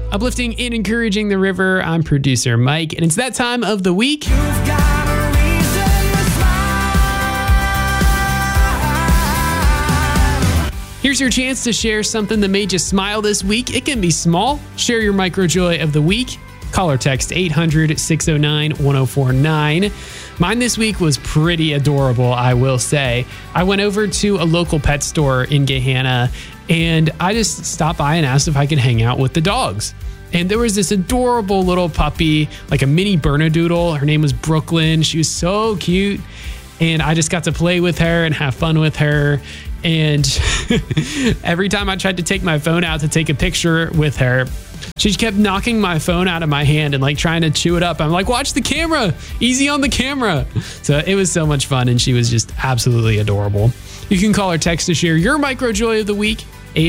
Uplifting and encouraging the river, I'm producer Mike, and it's that time of the week. Here's your chance to share something that made you smile this week. It can be small. Share your micro joy of the week. Call or text 800-609-1049. Mine this week was pretty adorable, I will say. I went over to a local pet store in Gahanna, and I just stopped by and asked if I could hang out with the dogs. And there was this adorable little puppy, like a mini Bernedoodle. Her name was Brooklyn. She was so cute. And I just got to play with her and have fun with her. And every time I tried to take my phone out to take a picture with her, she kept knocking my phone out of my hand and like trying to chew it up. I'm like, watch the camera, easy on the camera. So it was so much fun, and she was just absolutely adorable. You can call or text to share your micro joy of the week,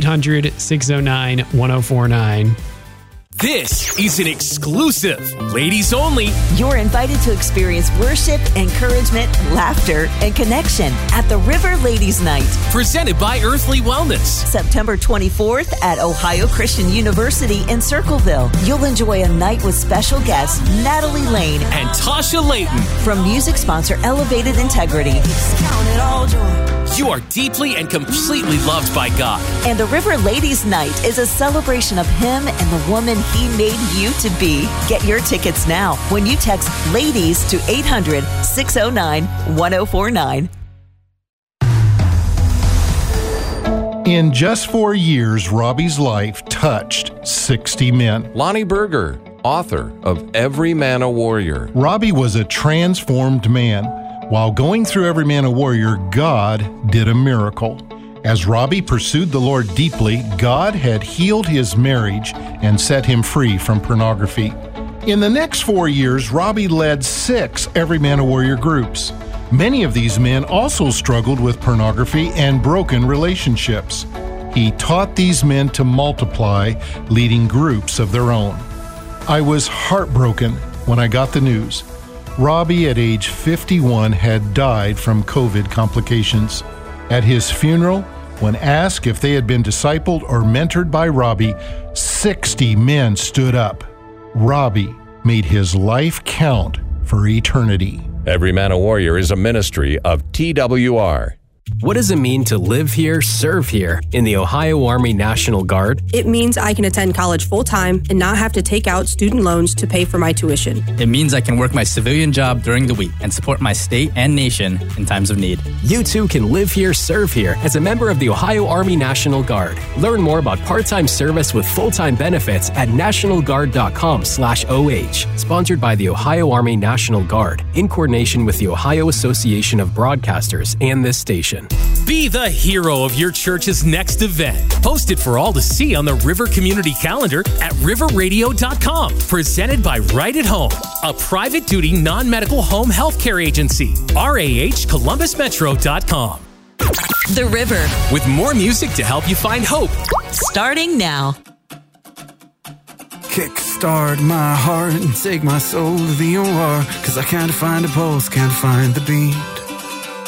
800-609-1049. This is an exclusive, ladies only. You're invited to experience worship, encouragement, laughter, and connection at the River Ladies Night. Presented by Earthly Wellness. September 24th at Ohio Christian University in Circleville. You'll enjoy a night with special guests Natalie Lane and Tasha Layton. From music sponsor Elevated Integrity. Count it all joy. You are deeply and completely loved by God. And the River Ladies Night is a celebration of Him and the woman He made you to be. Get your tickets now when you text LADIES to 800-609-1049. In just 4 years, Robbie's life touched 60 men. Lonnie Berger, author of Every Man a Warrior. Robbie was a transformed man. While going through Every Man a Warrior, God did a miracle. As Robbie pursued the Lord deeply, God had healed his marriage and set him free from pornography. In the next 4 years, Robbie led 6 Every Man a Warrior groups. Many of these men also struggled with pornography and broken relationships. He taught these men to multiply, leading groups of their own. I was heartbroken when I got the news. Robbie, at age 51, had died from COVID complications. At his funeral, when asked if they had been discipled or mentored by Robbie, 60 men stood up. Robbie made his life count for eternity. Every Man a Warrior is a ministry of TWR. What does it mean to live here, serve here in the Ohio Army National Guard? It means I can attend college full-time and not have to take out student loans to pay for my tuition. It means I can work my civilian job during the week and support my state and nation in times of need. You too can live here, serve here as a member of the Ohio Army National Guard. Learn more about part-time service with full-time benefits at nationalguard.com/OH. Sponsored by the Ohio Army National Guard in coordination with the Ohio Association of Broadcasters and this station. Be the hero of your church's next event. Post it for all to see on the River Community Calendar at riverradio.com. Presented by Right at Home, a private duty non-medical home health care agency. RAHColumbusmetro.com. The River. With more music to help you find hope. Starting now. Kickstart my heart and take my soul to the OR, 'cause I can't find a pulse, can't find the beat.